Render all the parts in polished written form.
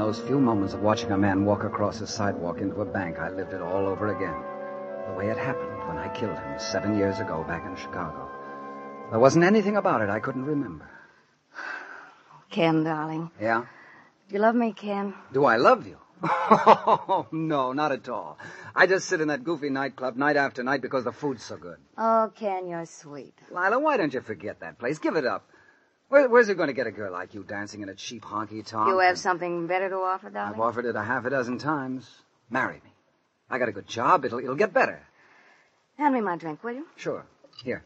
those few moments of watching a man walk across a sidewalk into a bank, I lived it all over again. The way it happened when I killed him 7 years ago back in Chicago. There wasn't anything about it I couldn't remember. Ken, darling. Yeah? Do you love me, Ken? Do I love you? Oh, no, not at all. I just sit in that goofy nightclub night after night because the food's so good. Oh, Ken, you're sweet. Lila, why don't you forget that place? Give it up. Where's it going to get a girl like you dancing in a cheap honky-tonk? You have something better to offer, darling? I've offered it 6 times. Marry me. I got a good job. It'll get better. Hand me my drink, will you? Sure. Here.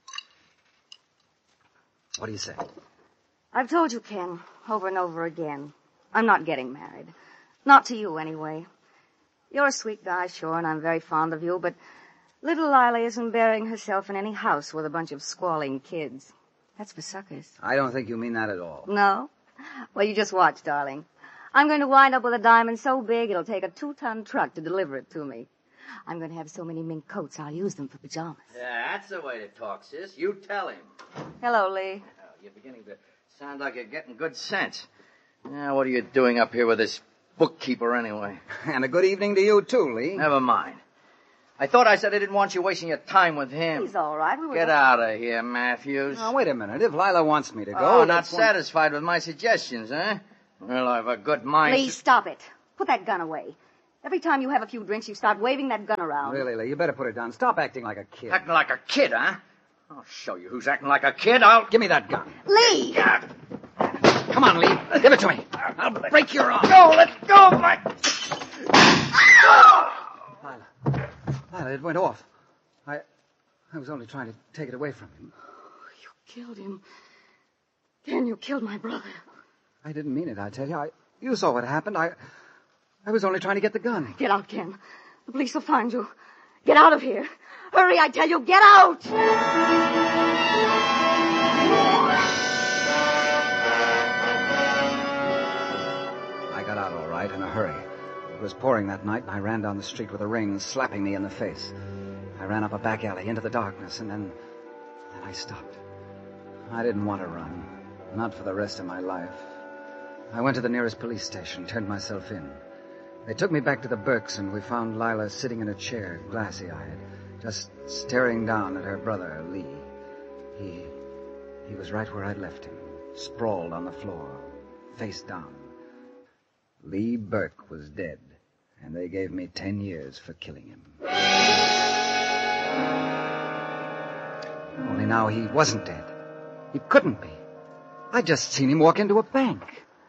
What do you say? I've told you, Ken, over and over again. I'm not getting married. Not to you, anyway. You're a sweet guy, sure, and I'm very fond of you, but little Lila isn't burying herself in any house with a bunch of squalling kids. That's for suckers. I don't think you mean that at all. No? Well, you just watch, darling. I'm going to wind up with a diamond so big it'll take a 2-ton truck to deliver it to me. I'm going to have so many mink coats I'll use them for pajamas. Yeah, that's the way to talk, sis. You tell him. Hello, Lee. Oh, you're beginning to sound like you're getting good sense. Now, what are you doing up here with this bookkeeper anyway? And a good evening to you, too, Lee. Never mind. I thought I said I didn't want you wasting your time with him. He's all right. Get out of here, Matthews. Now, wait a minute. If Lila wants me to go... Oh, not satisfied with my suggestions, huh? Well, I've a good mind... Lee, stop it. Put that gun away. Every time you have a few drinks, you start waving that gun around. Really, Lee, you better put it down. Stop acting like a kid. Acting like a kid, huh? I'll show you who's acting like a kid. I'll... Give me that gun. Lee! Come on, Lee. Give it to me. I'll break your arm. Go, let go, my... Lila, it went off. I was only trying to take it away from him. You killed him. Ken, you killed my brother. I didn't mean it, I tell you. You saw what happened. I was only trying to get the gun. Get out, Ken. The police will find you. Get out of here. Hurry, I tell you, get out! I got out all right in a hurry. It was pouring that night, and I ran down the street with the rain slapping me in the face. I ran up a back alley into the darkness, and then I stopped. I didn't want to run. Not for the rest of my life. I went to the nearest police station, turned myself in. They took me back to the Burks, and we found Lila sitting in a chair, glassy-eyed, just staring down at her brother, Lee. He was right where I'd left him, sprawled on the floor, face down. Lee Burke was dead, and they gave me 10 years for killing him. Only now he wasn't dead. He couldn't be. I'd just seen him walk into a bank.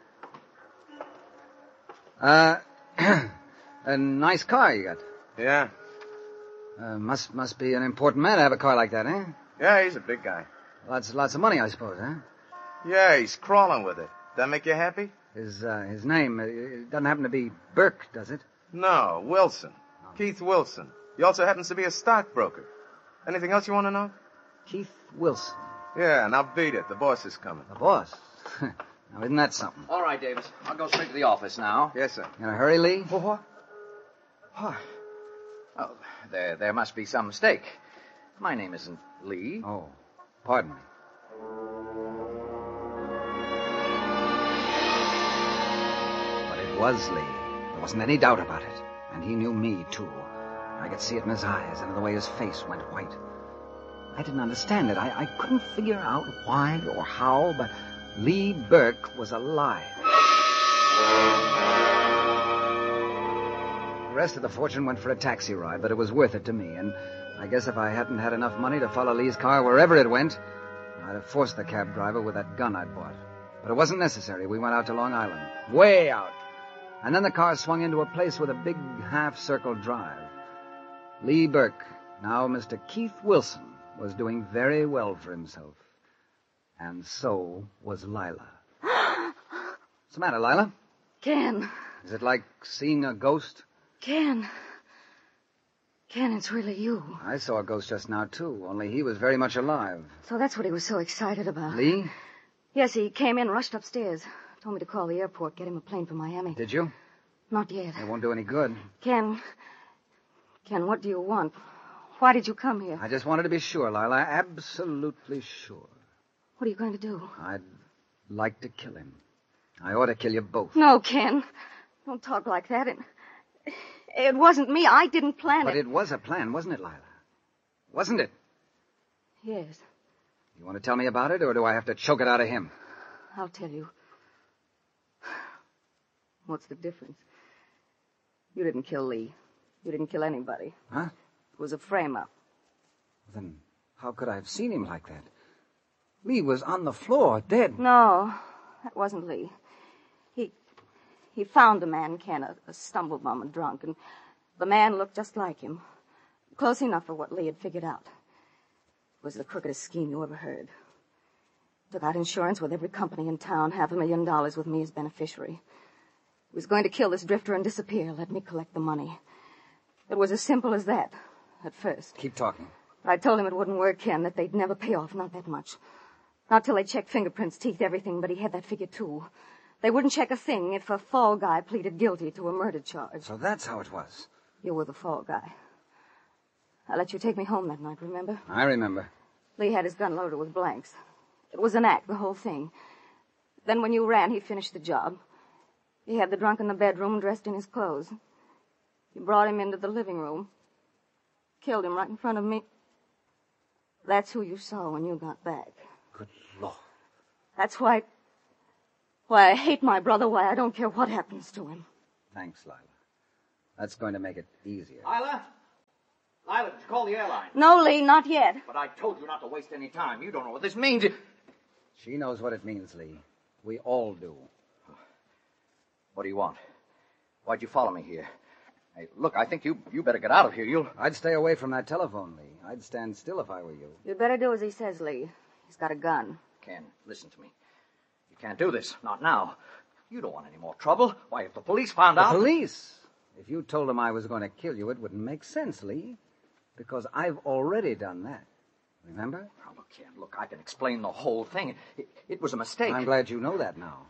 A nice car you got. Yeah. Must be an important man to have a car like that, eh? Yeah, he's a big guy. Lots of money, I suppose, huh? Yeah, he's crawling with it. That make you happy? His name, it doesn't happen to be Burke, does it? No, Wilson. Keith Wilson. He also happens to be a stockbroker. Anything else you want to know? Keith Wilson. Yeah, now beat it. The boss is coming. The boss? Now, isn't that something? All right, Davis. I'll go straight to the office now. Yes, sir. In a hurry, Lee? What? Oh, there must be some mistake. My name isn't Lee. Oh, pardon me. But it was Lee. There wasn't any doubt about it. And he knew me, too. I could see it in his eyes and in the way his face went white. I didn't understand it. I couldn't figure out why or how, but Lee Burke was alive. The rest of the fortune went for a taxi ride, but it was worth it to me, and I guess if I hadn't had enough money to follow Lee's car wherever it went, I'd have forced the cab driver with that gun I'd bought. But it wasn't necessary. We went out to Long Island. Way out. And then the car swung into a place with a big half-circle drive. Lee Burke, now Mr. Keith Wilson, was doing very well for himself. And so was Lila. What's the matter, Lila? Ken. Is it like seeing a ghost? Ken, it's really you. I saw a ghost just now, too, only he was very much alive. So that's what he was so excited about. Lee? Yes, he came in, rushed upstairs. Told me to call the airport, get him a plane for Miami. Did you? Not yet. It won't do any good. Ken, what do you want? Why did you come here? I just wanted to be sure, Lila. Absolutely sure. What are you going to do? I'd like to kill him. I ought to kill you both. No, Ken. Don't talk like that. It wasn't me. I didn't plan it. But it was a plan, wasn't it, Lila? Wasn't it? Yes. You want to tell me about it, or do I have to choke it out of him? I'll tell you. What's the difference? You didn't kill Lee. You didn't kill anybody. Huh? It was a frame-up. Then how could I have seen him like that? Lee was on the floor, dead. No, that wasn't Lee. He found a man, Ken, a stumble-bum and drunk, and the man looked just like him. Close enough for what Lee had figured out. It was the crookedest scheme you ever heard. Took out insurance with every company in town, $500,000 with me as beneficiary. He was going to kill this drifter and disappear, let me collect the money. It was as simple as that, at first. Keep talking. But I told him it wouldn't work, Ken, that they'd never pay off, not that much. Not till they checked fingerprints, teeth, everything, but he had that figure, too. They wouldn't check a thing if a fall guy pleaded guilty to a murder charge. So that's how it was. You were the fall guy. I let you take me home that night, remember? I remember. Lee had his gun loaded with blanks. It was an act, the whole thing. Then when you ran, he finished the job. He had the drunk in the bedroom, dressed in his clothes. He brought him into the living room. Killed him right in front of me. That's who you saw when you got back. Good Lord. That's why I hate my brother, why I don't care what happens to him. Thanks, Lila. That's going to make it easier. Lila? Lila, did you call the airline? No, Lee, not yet. But I told you not to waste any time. You don't know what this means. She knows what it means, Lee. We all do. What do you want? Why'd you follow me here? Hey, look, I think you better get out of here. I'd stay away from that telephone, Lee. I'd stand still if I were you. You'd better do as he says, Lee. He's got a gun. Ken, listen to me. You can't do this. Not now. You don't want any more trouble. Why, if the police found out... The police? If you told them I was going to kill you, it wouldn't make sense, Lee. Because I've already done that. Remember? Oh, look, Ken, look, I can explain the whole thing. It was a mistake. I'm glad you know that now.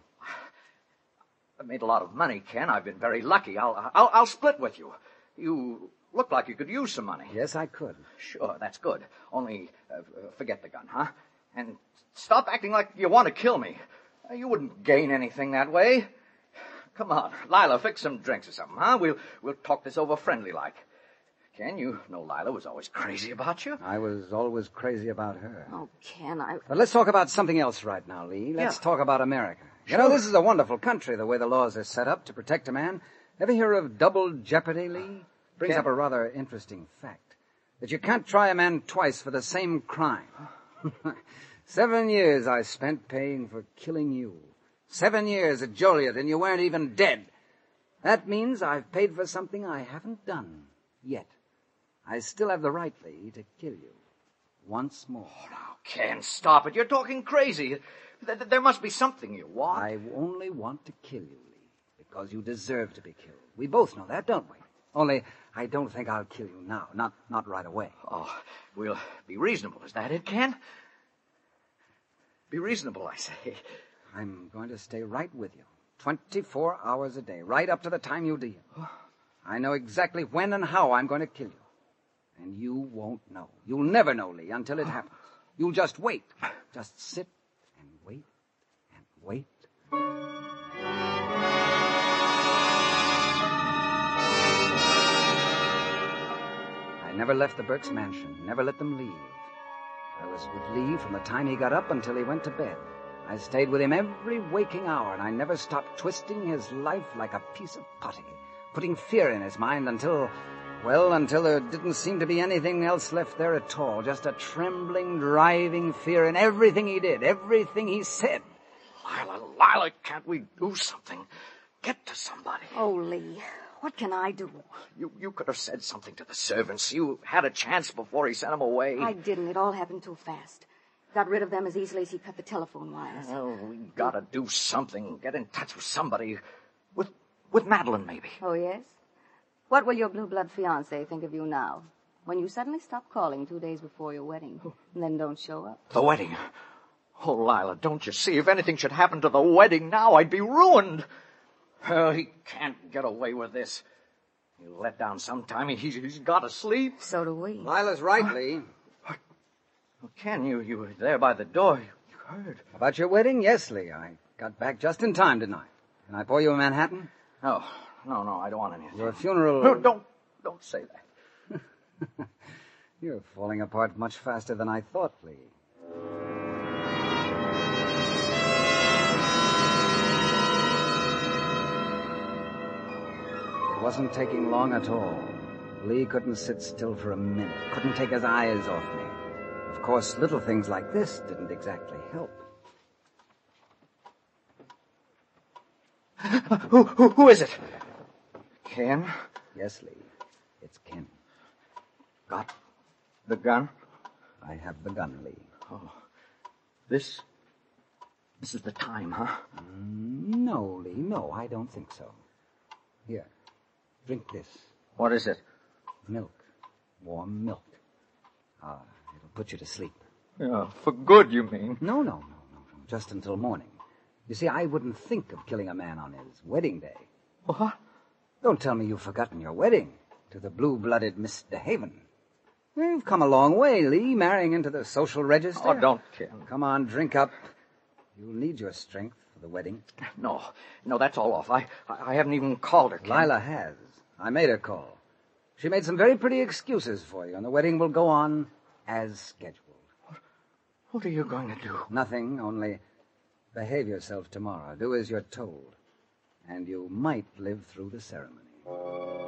I've made a lot of money, Ken. I've been very lucky. I'll split with you. You look like you could use some money. Yes, I could. Sure, that's good. Only forget the gun, huh? And stop acting like you want to kill me. You wouldn't gain anything that way. Come on, Lila, fix some drinks or something, huh? We'll talk this over friendly-like. Ken, you know Lila was always crazy about you. I was always crazy about her. Oh, Ken, But let's talk about something else right now, Lee. Let's talk about America. You know, this is a wonderful country, the way the laws are set up to protect a man. Ever hear of double jeopardy, Lee? Brings up a rather interesting fact. That you can't try a man twice for the same crime. 7 years I spent paying for killing you. 7 years at Joliet, and you weren't even dead. That means I've paid for something I haven't done yet. I still have the right, Lee, to kill you. Once more. Oh, now, Ken, stop it. You're talking crazy. There must be something you want. I only want to kill you, Lee, because you deserve to be killed. We both know that, don't we? Only, I don't think I'll kill you now. Not right away. Oh, we'll be reasonable. Is that it, Ken? Be reasonable, I say. I'm going to stay right with you. 24 hours a day, right up to the time you do. I know exactly when and how I'm going to kill you. And you won't know. You'll never know, Lee, until it happens. You'll just wait. Just sit and wait and wait. I never left the Burke's mansion, never let them leave. I was with Lee from the time he got up until he went to bed. I stayed with him every waking hour, and I never stopped twisting his life like a piece of putty, putting fear in his mind until there didn't seem to be anything else left there at all, just a trembling, driving fear in everything he did, everything he said. Lila, can't we do something? Get to somebody. Oh, Lee, what can I do? You could have said something to the servants. You had a chance before he sent them away. I didn't. It all happened too fast. Got rid of them as easily as he cut the telephone wires. Well, we gotta do something. Get in touch with somebody. With Madeline, maybe. Oh, yes? What will your blue-blood fiancé think of you now, when you suddenly stop calling 2 days before your wedding, and then don't show up? The wedding? Oh, Lila, don't you see? If anything should happen to the wedding now, I'd be ruined. Oh, he can't get away with this. He'll let down sometime. He's got to sleep. So do we. Lila's right, Lee. Well, Ken, you were there by the door. You heard. About your wedding? Yes, Lee. I Got back just in time, didn't I? Can I pour you a Manhattan? No, I don't want anything. Your funeral... No, don't say that. You're falling apart much faster than I thought, Lee. It wasn't taking long at all. Lee couldn't sit still for a minute, couldn't take his eyes off me. Of course, little things like this didn't exactly help. Who is it? Ken? Yes, Lee. It's Ken. Got the gun? I have the gun, Lee. Oh. This is the time, huh? No, Lee, no, I don't think so. Here, drink this. What is it? Milk. Warm milk. It'll put you to sleep. Yeah, for good, you mean? No. Just until morning. You see, I wouldn't think of killing a man on his wedding day. What? Don't tell me you've forgotten your wedding to the blue-blooded Miss DeHaven. You've come a long way, Lee, marrying into the social register. Oh, don't, Ken. Come on, drink up. You'll need your strength for the wedding. No, that's all off. I haven't even called her, Ken. Lila has. I made her call. She made some very pretty excuses for you, and the wedding will go on as scheduled. What are you going to do? Nothing, only behave yourself tomorrow. Do as you're told. And you might live through the ceremony.